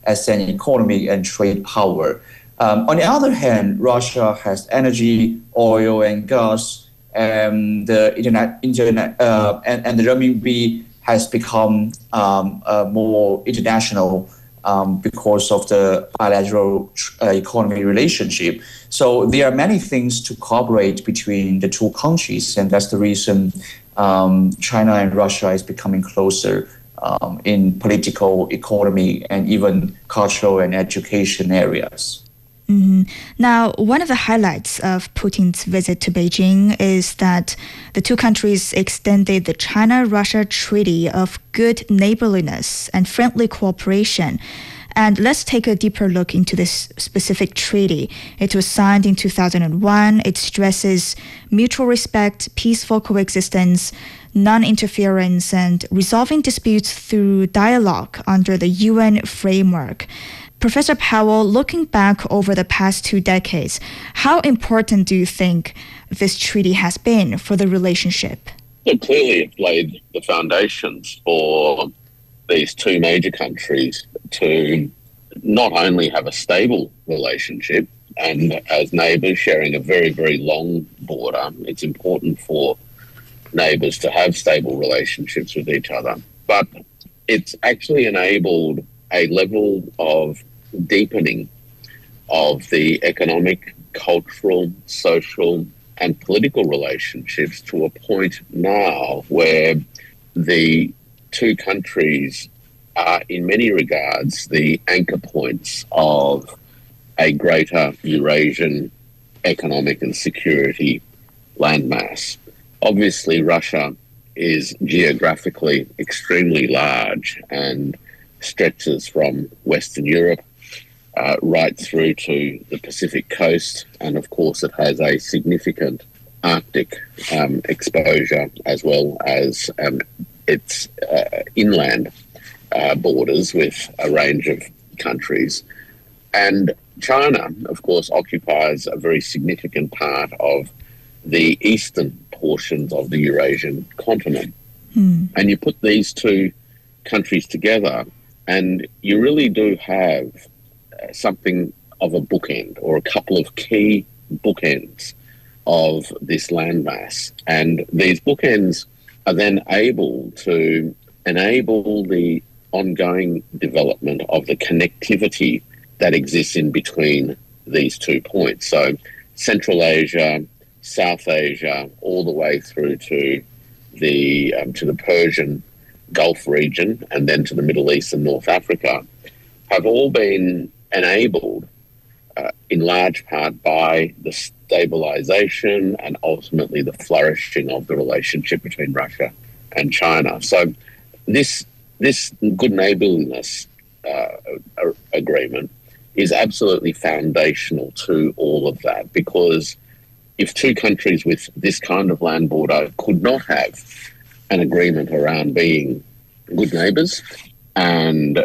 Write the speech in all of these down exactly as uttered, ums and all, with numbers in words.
as an economic and trade power. Um, on the other hand, Russia has energy, oil, and gas, and the internet, internet, uh, and, and the renminbi has become um, uh, more international um, because of the bilateral uh, economy relationship. So there are many things to cooperate between the two countries, and that's the reason um, China and Russia is becoming closer um, in political, economy, and even cultural and education areas. Mm-hmm. Now, one of the highlights of Putin's visit to Beijing is that the two countries extended the China-Russia Treaty of Good Neighborliness and Friendly Cooperation. And let's take a deeper look into this specific treaty. It was signed in two thousand one. It stresses mutual respect, peaceful coexistence, non-interference, and resolving disputes through dialogue under the U N framework. Professor Powell, looking back over the past two decades, how important do you think this treaty has been for the relationship? It clearly laid the foundations for these two major countries to not only have a stable relationship and as neighbours sharing a very, very long border. It's important for neighbours to have stable relationships with each other. But it's actually enabled a level of deepening of the economic, cultural, social and political relationships to a point now where the two countries are in many regards the anchor points of a greater Eurasian economic and security landmass. Obviously, Russia is geographically extremely large and stretches from Western Europe Uh, right through to the Pacific coast, and of course it has a significant Arctic um, exposure as well as um, its uh, inland uh, borders with a range of countries. And China, of course, occupies a very significant part of the eastern portions of the Eurasian continent. Hmm. And you put these two countries together and you really do have something of a bookend or a couple of key bookends of this landmass. And these bookends are then able to enable the ongoing development of the connectivity that exists in between these two points. So Central Asia, South Asia, all the way through to the um, to the Persian Gulf region and then to the Middle East and North Africa have all been enabled uh, in large part by the stabilization and ultimately the flourishing of the relationship between Russia and China. So this this good neighborliness uh, agreement is absolutely foundational to all of that, because if two countries with this kind of land border could not have an agreement around being good neighbors and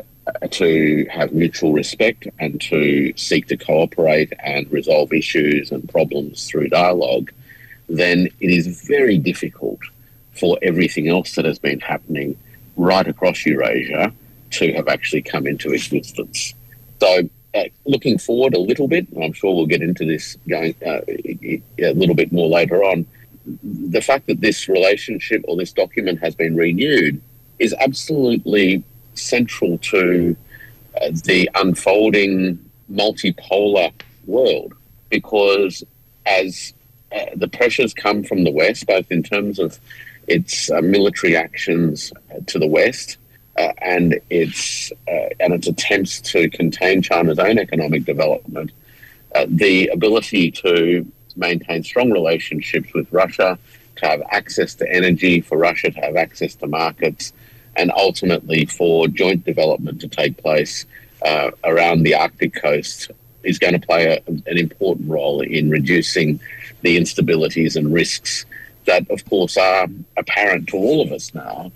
to have mutual respect and to seek to cooperate and resolve issues and problems through dialogue, then it is very difficult for everything else that has been happening right across Eurasia to have actually come into existence. So uh, looking forward a little bit, and I'm sure we'll get into this going uh, a little bit more later on, the fact that this relationship or this document has been renewed is absolutely central to uh, the unfolding multipolar world, because as uh, the pressures come from the West, both in terms of its uh, military actions to the West uh, and its uh, and its attempts to contain China's own economic development, uh, the ability to maintain strong relationships with Russia, to have access to energy, for Russia to have access to markets, and ultimately for joint development to take place uh, around the Arctic coast is going to play a, an important role in reducing the instabilities and risks that, of course, are apparent to all of us now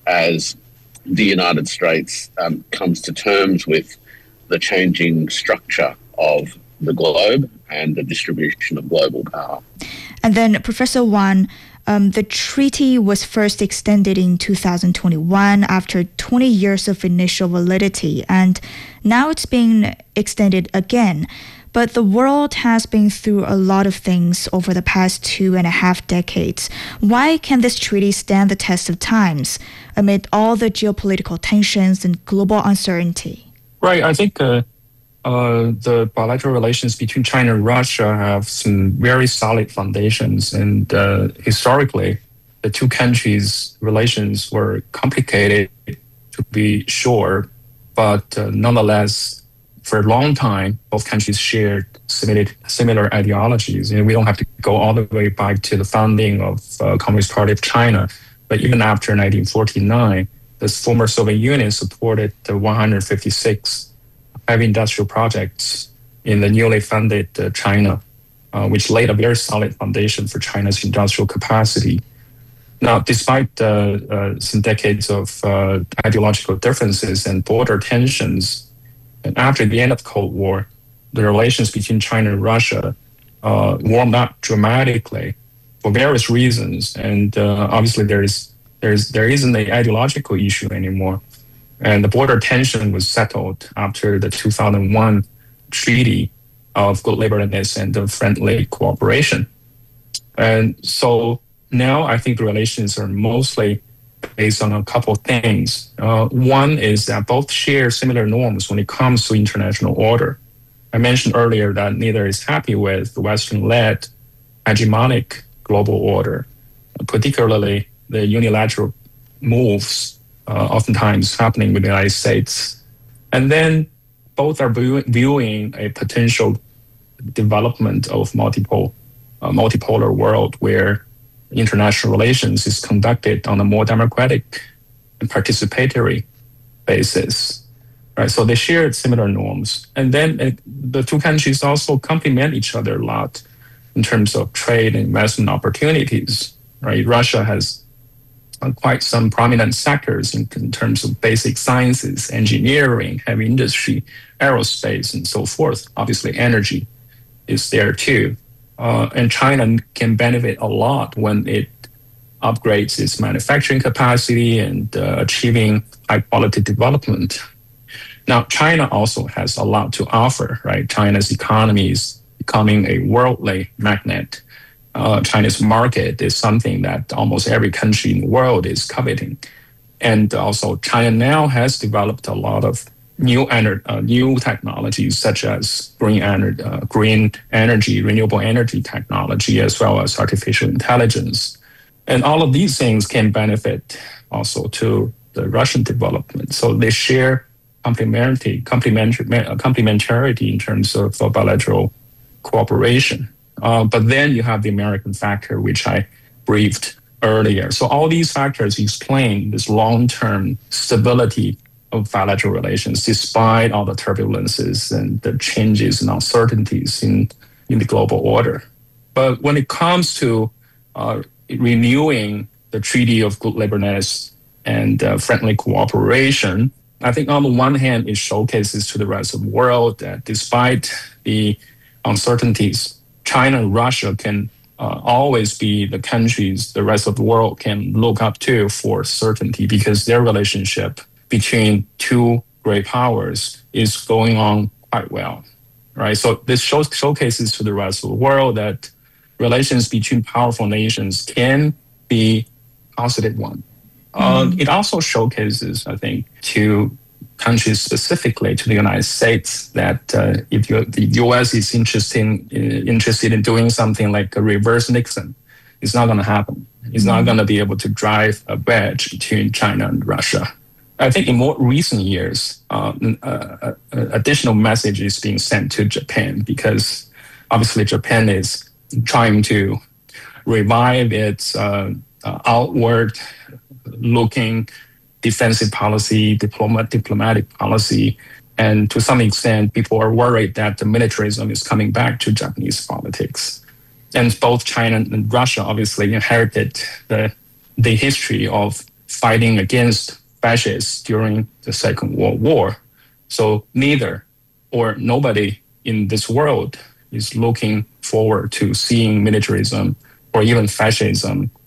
as the United States um, comes to terms with the changing structure of the globe and the distribution of global power. And then, Professor Wan, Um, the treaty was first extended in two thousand twenty-one after twenty years of initial validity, and now it's being extended again. But the world has been through a lot of things over the past two and a half decades. Why can this treaty stand the test of times amid all the geopolitical tensions and global uncertainty? Right. I think uh, uh, the bilateral relations between China and Russia have some very solid foundations. And uh, historically, the two countries' relations were complicated, to be sure, but uh, nonetheless, for a long time, both countries shared similar, similar ideologies. You know, we don't have to go all the way back to the founding of uh, Communist Party of China, but even after nineteen forty-nine, the former Soviet Union supported the one hundred fifty-six heavy industrial projects in the newly funded uh, China, uh, which laid a very solid foundation for China's industrial capacity. Now, despite uh, uh, some decades of uh, ideological differences and border tensions, and after the end of the Cold War, the relations between China and Russia uh, warmed up dramatically for various reasons. And uh, obviously, there is there is there isn't an ideological issue anymore. And the border tension was settled after the two thousand one Treaty of Good Neighborliness and of Friendly Cooperation. And so now I think the relations are mostly based on a couple of things. Uh, one is that both share similar norms when it comes to international order. I mentioned earlier that neither is happy with the Western-led hegemonic global order, particularly the unilateral moves uh, oftentimes happening with the United States. And then both are view- viewing a potential development of multiple, uh, multipolar world where international relations is conducted on a more democratic and participatory basis, right? So they share similar norms. And then uh, the two countries also complement each other a lot in terms of trade and investment opportunities, right? Russia has uh, quite some prominent sectors in, in terms of basic sciences, engineering, heavy industry, aerospace, and so forth. Obviously, energy is there too. Uh, and China can benefit a lot when it upgrades its manufacturing capacity and uh, achieving high quality development. Now, China also has a lot to offer, right? China's economy is becoming a worldly magnet. Uh, China's market is something that almost every country in the world is coveting. And also, China now has developed a lot of new ener- uh, new technologies such as green, ener- uh, green energy, renewable energy technology, as well as artificial intelligence. And all of these things can benefit also to the Russian development. So they share complementarity, complementary, complementarity in terms of uh, bilateral cooperation. Uh, but then you have the American factor, which I briefed earlier. So all these factors explain this long-term stability of bilateral relations, despite all the turbulences and the changes and uncertainties in, in the global order. But when it comes to uh, renewing the Treaty of Good Neighborliness and uh, Friendly Cooperation, I think on the one hand, it showcases to the rest of the world that despite the uncertainties, China and Russia can uh, always be the countries the rest of the world can look up to for certainty, because their relationship between two great powers is going on quite well, right? So this shows, showcases to the rest of the world that relations between powerful nations can be positive one. Mm-hmm. Um, it also showcases, I think, to countries specifically, to the United States, that uh, if you, the U S is interested in, interested in doing something like a reverse Nixon, it's not going to happen. It's mm-hmm. not going to be able to drive a wedge between China and Russia. I think in more recent years, uh, uh, additional message is being sent to Japan, because obviously Japan is trying to revive its uh, uh, outward-looking defensive policy, diplomat, diplomatic policy, and to some extent, people are worried that the militarism is coming back to Japanese politics. And both China and Russia obviously inherited the the history of fighting against fascists during the Second World War. So neither or nobody in this world is looking forward to seeing militarism or even fascism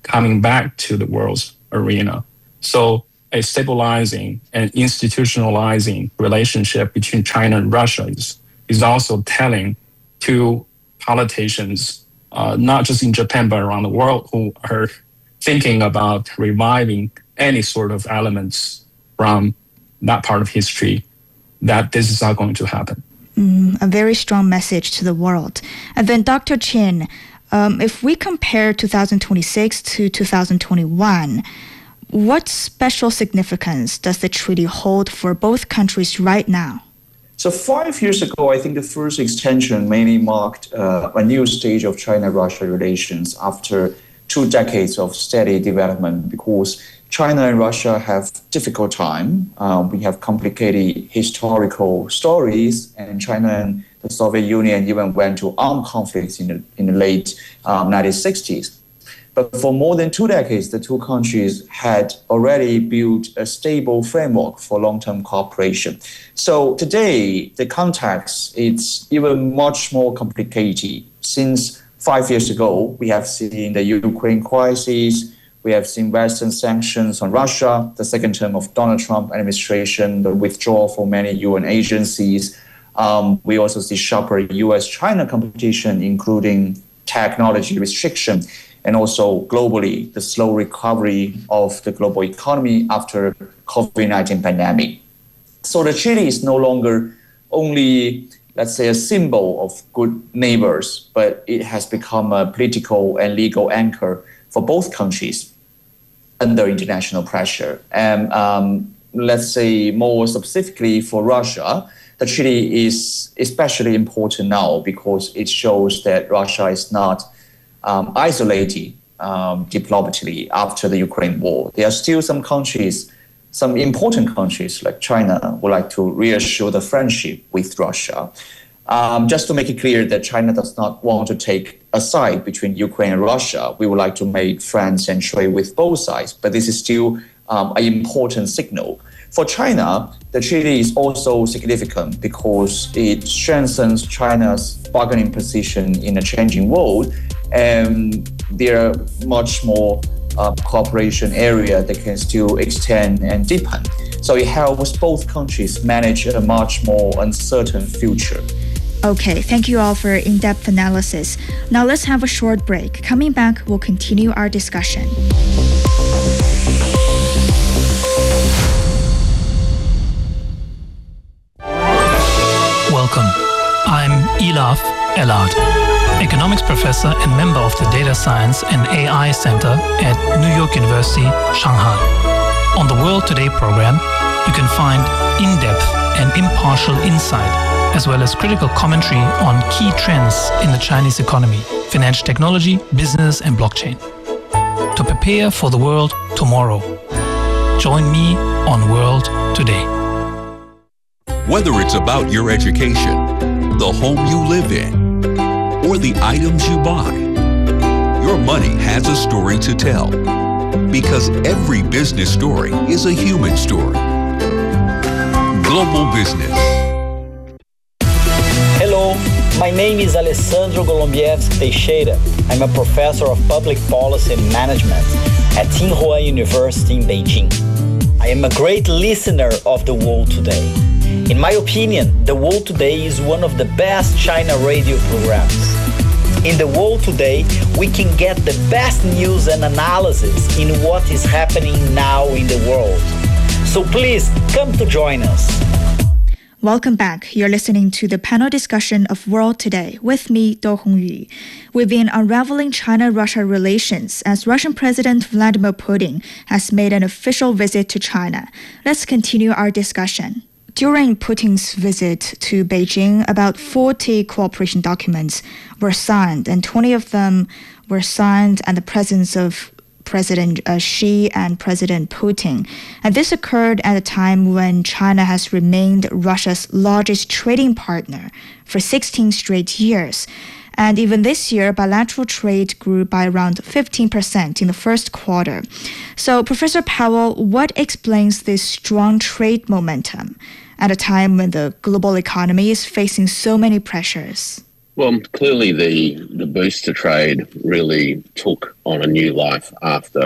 coming back to the world's arena. So a stabilizing and institutionalizing relationship between China and Russia is, is also telling to politicians, uh, not just in Japan, but around the world, who are thinking about reviving any sort of elements from that part of history, that this is not going to happen. Mm, a very strong message to the world. And then Doctor Chin, um, if we compare two thousand twenty-six to two thousand twenty-one, what special significance does the treaty hold for both countries right now? So five years ago, I think the first extension mainly marked uh, a new stage of China-Russia relations after two decades of steady development, because China and Russia have difficult time. Um, we have complicated historical stories, and China and the Soviet Union even went to armed conflicts in the, in the late um, nineteen sixties. But for more than two decades, the two countries had already built a stable framework for long-term cooperation. So today, the context is even much more complicated. Since five years ago, we have seen the Ukraine crisis, we have seen Western sanctions on Russia, the second term of Donald Trump administration, the withdrawal from many U N agencies. Um, we also see sharper U S China competition, including technology restriction, and also globally, the slow recovery of the global economy after COVID nineteen pandemic. So the treaty is no longer only, let's say, a symbol of good neighbors, but it has become a political and legal anchor for both countries under international pressure. And um, let's say more specifically for Russia, the treaty is especially important now because it shows that Russia is not Um, isolated um, diplomatically after the Ukraine war. There are still some countries, some important countries like China, would like to reassure the friendship with Russia. Um, just to make it clear that China does not want to take a side between Ukraine and Russia. We would like to make friends and trade with both sides, but this is still um, an important signal. For China, the treaty is also significant because it strengthens China's bargaining position in a changing world, and there are much more uh, cooperation area that can still extend and deepen. So it helps both countries manage a much more uncertain future. Okay, thank you all for in-depth analysis. Now let's have a short break. Coming back, we'll continue our discussion. Welcome. I'm Elaf Elad, economics professor and member of the Data Science and A I Center at New York University, Shanghai. On the World Today program, you can find in-depth and impartial insight, as well as critical commentary on key trends in the Chinese economy, financial technology, business, and blockchain. To prepare for the world tomorrow, join me on World Today. Whether it's about your education, the home you live in, or the items you buy, your money has a story to tell. Because every business story is a human story. Global Business. Hello, my name is Alessandro Golombieski Teixeira. I'm a professor of public policy and management at Tsinghua University in Beijing. I am a great listener of The World Today. In my opinion, The World Today is one of the best China radio programs. In The World Today, we can get the best news and analysis in what is happening now in the world. So please, come to join us. Welcome back. You're listening to the panel discussion of World Today with me, Do Hongyu. We've been unraveling China-Russia relations as Russian President Vladimir Putin has made an official visit to China. Let's continue our discussion. During Putin's visit to Beijing, about forty cooperation documents were signed, and twenty of them were signed in the presence of President uh, Xi and President Putin. And this occurred at a time when China has remained Russia's largest trading partner for sixteen straight years. And even this year, bilateral trade grew by around fifteen percent in the first quarter. So, Professor Powell, what explains this strong trade momentum at a time when the global economy is facing so many pressures? Well, clearly the, the boost to trade really took on a new life after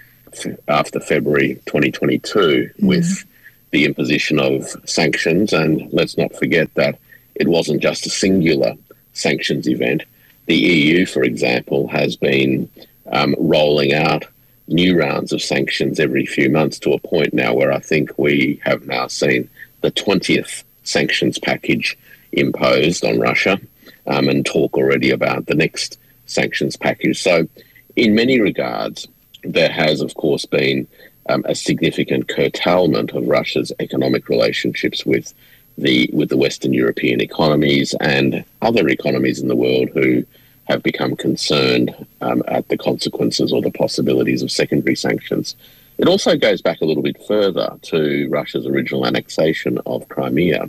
after February twenty twenty-two mm. with the imposition of sanctions. And let's not forget that it wasn't just a singular sanctions event. The E U, for example, has been um, rolling out new rounds of sanctions every few months to a point now where I think we have now seen the twentieth sanctions package imposed on Russia, um, and talk already about the next sanctions package. So in many regards, there has, of course, been um, a significant curtailment of Russia's economic relationships with the with the Western European economies and other economies in the world who have become concerned um, at the consequences or the possibilities of secondary sanctions. It also goes back a little bit further to Russia's original annexation of Crimea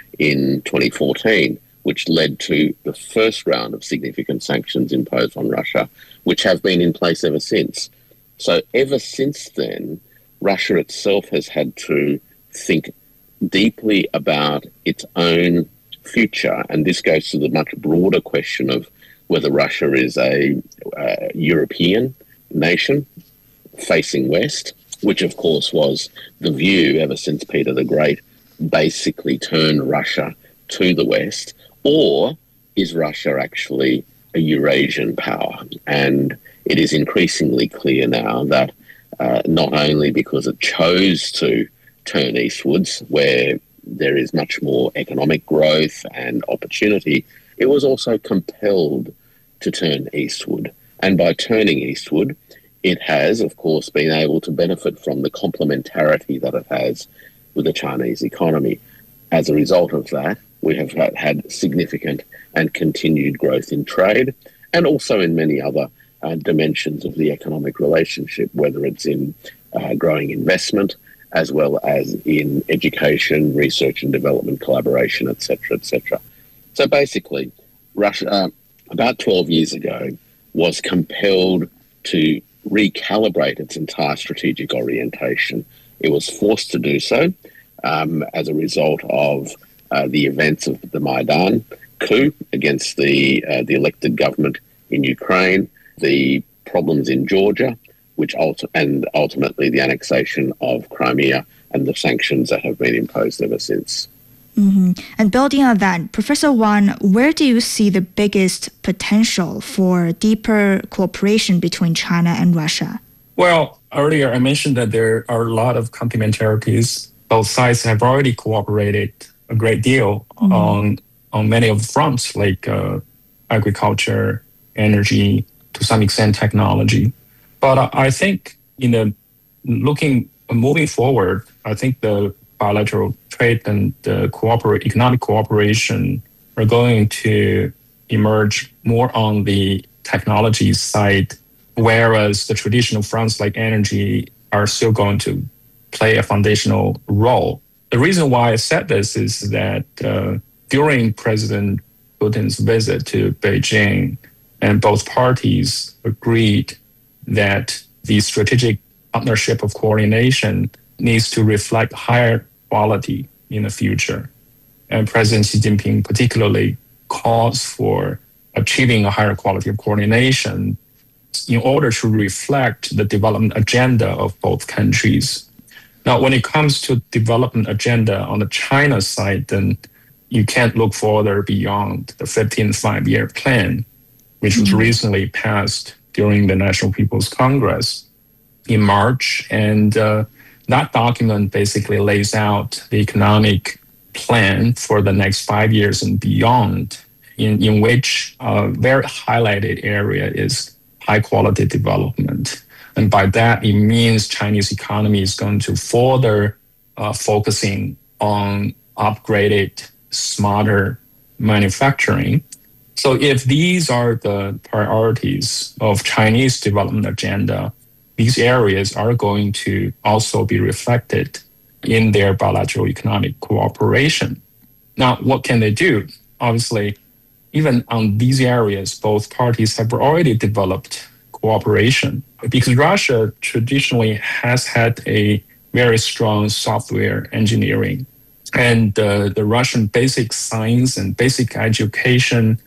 in twenty fourteen, which led to the first round of significant sanctions imposed on Russia, which have been in place ever since. So ever since then, Russia itself has had to think deeply about its own future. And this goes to the much broader question of whether Russia is a uh, European nation facing west, which of course was the view ever since Peter the Great basically turned Russia to the west, or is Russia actually a Eurasian power? And it is increasingly clear now that uh, not only because it chose to turn eastwards, where there is much more economic growth and opportunity, it was also compelled to turn eastward. And by turning eastward, it has, of course, been able to benefit from the complementarity that it has with the Chinese economy. As a result of that, we have had significant and continued growth in trade and also in many other uh, dimensions of the economic relationship, whether it's in uh, growing investment as well as in education, research and development collaboration, et cetera, et cetera. So basically, Russia, uh, about twelve years ago, was compelled to recalibrate its entire strategic orientation. It was forced to do so um, as a result of uh, the events of the Maidan coup against the uh, the elected government in Ukraine, the problems in Georgia, which ulti- and ultimately the annexation of Crimea and the sanctions that have been imposed ever since. Mm-hmm. And building on that, Professor Wang, where do you see the biggest potential for deeper cooperation between China and Russia? Well, earlier I mentioned that there are a lot of complementarities. Both sides have already cooperated a great deal mm-hmm. on on many of the fronts, like uh, agriculture, energy, to some extent technology. But uh, I think in the looking moving forward, I think the bilateral trade and the cooperate, economic cooperation are going to emerge more on the technology side, whereas the traditional fronts like energy are still going to play a foundational role. The reason why I said this is that uh, during President Putin's visit to Beijing, and both parties agreed that the strategic partnership of coordination needs to reflect higher quality in the future. And President Xi Jinping particularly calls for achieving a higher quality of coordination in order to reflect the development agenda of both countries. Now, when it comes to development agenda on the China side, then you can't look further beyond the fifteenth five-year plan, which was recently passed during the National People's Congress in March. And uh, that document basically lays out the economic plan for the next five years and beyond, in, in which a very highlighted area is high-quality development. And by that, it means Chinese economy is going to further uh, focusing on upgraded, smarter manufacturing. So if these are the priorities of Chinese development agenda, these areas are going to also be reflected in their bilateral economic cooperation. Now, what can they do? Obviously, even on these areas, both parties have already developed cooperation, because Russia traditionally has had a very strong software engineering. And uh, the Russian basic science and basic education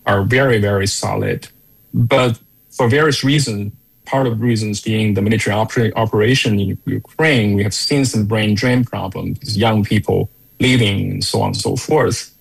are very, very solid. But for various reasons, part of the reasons being the military oper- operation in Ukraine, we have seen some brain drain problems, young people leaving and so on and so forth.